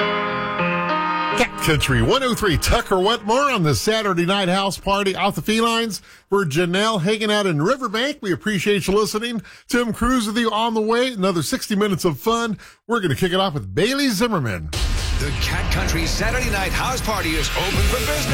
Cat Country 103, Tucker Wetmore on the Saturday night house party off the felines. We're Janelle hanging out in Riverbank. We appreciate you listening. Tim Cruz with you on the way. Another 60 minutes of fun. We're going to kick it off with Bailey Zimmerman. The Cat Country Saturday night house party is open for business.